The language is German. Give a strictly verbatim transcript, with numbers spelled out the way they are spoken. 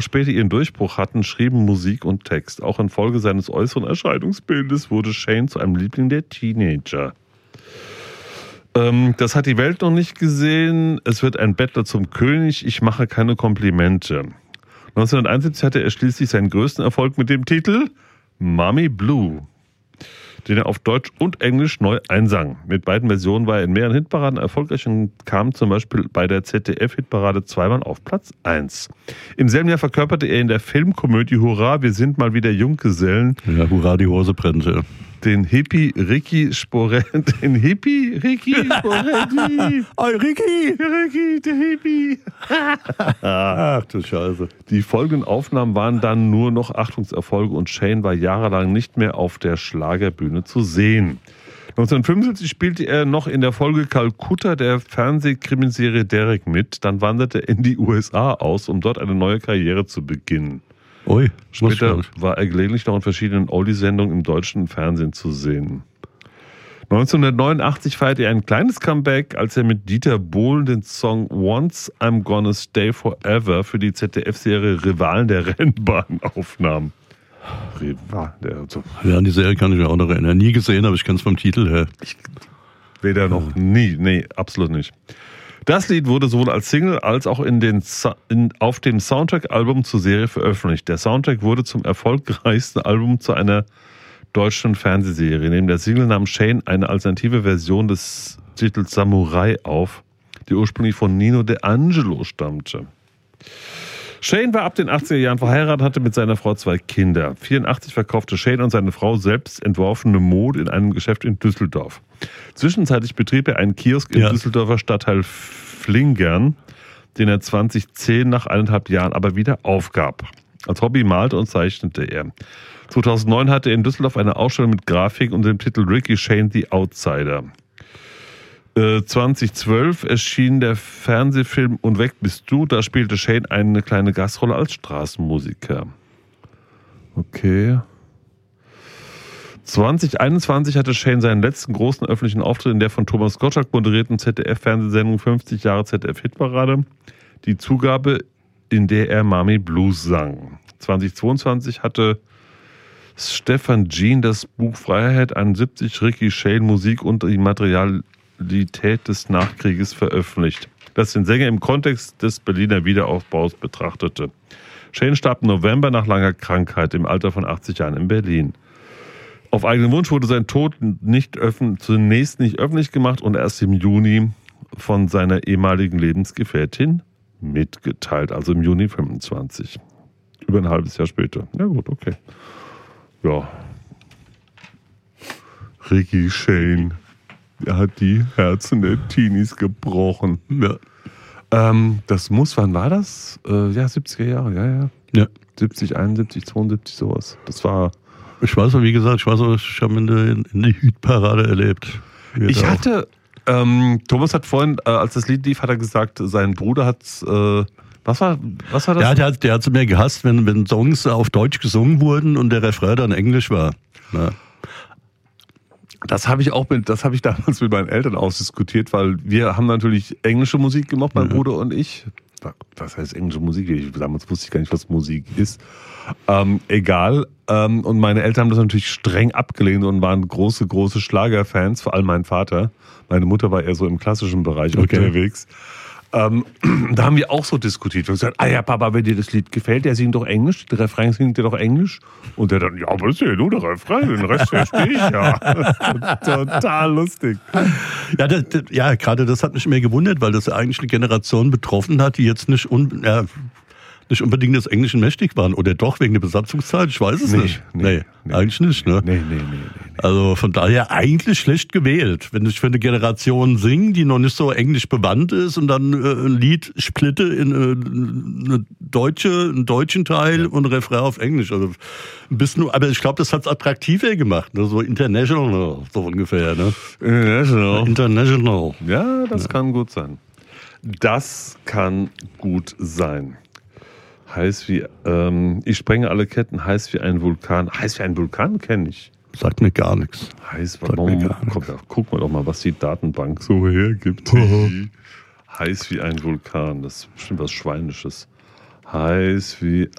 später ihren Durchbruch hatten, schrieben Musik und Text. Auch infolge seines äußeren Erscheinungsbildes wurde Shane zu einem Liebling der Teenager. Ähm, das hat die Welt noch nicht gesehen. Es wird ein Bettler zum König. Ich mache keine Komplimente. neunzehnhunderteinundsiebzig hatte er schließlich seinen größten Erfolg mit dem Titel Mommy Blue, den er auf Deutsch und Englisch neu einsang. Mit beiden Versionen war er in mehreren Hitparaden erfolgreich und kam zum Beispiel bei der Z D F-Hitparade zweimal auf Platz eins. Im selben Jahr verkörperte er in der Filmkomödie Hurra, wir sind mal wieder Junggesellen. Ja, Hurra, die Hose brennt, ja. Den Hippie Ricky Sporetti. Den Hippie Ricky Sporetti. Oh, Ricky! Ricky, der Hippie. Ach du Scheiße. Die folgenden Aufnahmen waren dann nur noch Achtungserfolge und Shane war jahrelang nicht mehr auf der Schlagerbühne zu sehen. neunzehnhundertfünfundsiebzig spielte er noch in der Folge Calcutta der Fernsehkrimiserie Derek mit. Dann wanderte er in die U S A aus, um dort eine neue Karriere zu beginnen. Ui, Später war er gelegentlich noch in verschiedenen Oldie-Sendungen im deutschen Fernsehen zu sehen. neunzehnhundertneunundachtzig feierte er ein kleines Comeback, als er mit Dieter Bohlen den Song Once I'm Gonna Stay Forever für die Z D F-Serie Rivalen der Rennbahn aufnahm. Rivalen der... Also ja, an die Serie kann ich mich auch noch erinnern. Nie gesehen, aber ich kenne es vom Titel her. Ich, weder noch nie. Nee, absolut nicht. Das Lied wurde sowohl als Single als auch in den, in, auf dem Soundtrack-Album zur Serie veröffentlicht. Der Soundtrack wurde zum erfolgreichsten Album zu einer deutschen Fernsehserie. Neben der Single nahm Shane eine alternative Version des Titels Samurai auf, die ursprünglich von Nino D'Angelo stammte. Shane war ab den achtziger Jahren verheiratet, hatte mit seiner Frau zwei Kinder. neunzehnhundertvierundachtzig verkaufte Shane und seine Frau selbst entworfene Mode in einem Geschäft in Düsseldorf. Zwischenzeitlich betrieb er einen Kiosk im ja. Düsseldorfer Stadtteil Flingern, den er zweitausendzehn nach eineinhalb Jahren aber wieder aufgab. Als Hobby malte und zeichnete er. zweitausendneun hatte er in Düsseldorf eine Ausstellung mit Grafik unter dem Titel Ricky Shane the Outsider. zweitausendzwölf erschien der Fernsehfilm Und weg bist du. Da spielte Shane eine kleine Gastrolle als Straßenmusiker. Okay. zweitausendeinundzwanzig hatte Shane seinen letzten großen öffentlichen Auftritt in der von Thomas Gottschalk moderierten Z D F-Fernsehsendung fünfzig Jahre Z D F-Hitparade. Die Zugabe, in der er Mommy Blues sang. zweitausendzweiundzwanzig hatte Stefan Jean das Buch Freiheit einundsiebzig Ricky Shane Musik und die Materialität des Nachkrieges veröffentlicht, das den Sänger im Kontext des Berliner Wiederaufbaus betrachtete. Shane starb im November nach langer Krankheit im Alter von achtzig Jahren in Berlin. Auf eigenen Wunsch wurde sein Tod nicht öffn- zunächst nicht öffentlich gemacht und erst im Juni von seiner ehemaligen Lebensgefährtin mitgeteilt, also im Juni fünfundzwanzig. Über ein halbes Jahr später. Ja gut, okay. Ja. Ricky Shane, er hat die Herzen der Teenies gebrochen. Ja. Ähm, das muss, wann war das? Äh, ja, siebziger Jahre, ja, ja. Ja. siebzig, einundsiebzig, zweiundsiebzig, sowas. Das war... Ich weiß noch, wie gesagt, ich weiß noch, ich habe ihn in, in der Hitparade erlebt. Ich hatte, ähm, Thomas hat vorhin, äh, als das Lied lief, hat er gesagt, sein Bruder hat, äh, was war, was war das? Ja, der hat, der hat es mir gehasst, wenn, wenn Songs auf Deutsch gesungen wurden und der Refrain dann Englisch war. Ja. Das habe ich auch mit, das habe ich damals mit meinen Eltern ausdiskutiert, weil wir haben natürlich englische Musik gemacht, mein ja. Bruder und ich. Was heißt englische Musik? Ich, damals wusste ich gar nicht, was Musik ist. Ähm, egal. Ähm, und meine Eltern haben das natürlich streng abgelehnt und waren große, große Schlagerfans, vor allem mein Vater. Meine Mutter war eher so im klassischen Bereich okay. unterwegs. Ähm, da haben wir auch so diskutiert. Wir haben gesagt, ah ja, Papa, wenn dir das Lied gefällt, der singt doch Englisch, der Refrain singt der doch Englisch. Und der dann, ja, aber das ist ja nur der Refrain, den Rest verstehe ich ja. Total lustig. Ja, das, das, ja, gerade das hat mich mehr gewundert, weil das eigentlich eine Generation betroffen hat, die jetzt nicht, un, ja, nicht unbedingt des Englischen mächtig waren. Oder doch, wegen der Besatzungszeit, ich weiß es nee, nicht. Nee, nee, nee, eigentlich nicht, ne? Nee, nee, nee, nee, nee. Also von daher eigentlich schlecht gewählt. Wenn ich für eine Generation singe, die noch nicht so englisch bewandt ist und dann äh, ein Lied splitte in äh, eine deutsche, einen deutschen Teil ja. und ein Refrain auf Englisch. Also ein bisschen, aber ich glaube, das hat es attraktiver gemacht. Ne? So international, so ungefähr. Ne? International. International. Ja, das ja. kann gut sein. Das kann gut sein. Heiß wie, ähm, ich sprenge alle Ketten, heiß wie ein Vulkan. Heiß wie ein Vulkan kenne ich. Sagt mir gar nichts. Heiß, Sagt warum, mir gar guck, nichts. Guck mal doch mal, was die Datenbank so hergibt. Heiß wie ein Vulkan, das ist bestimmt was Schweinisches. Heiß wie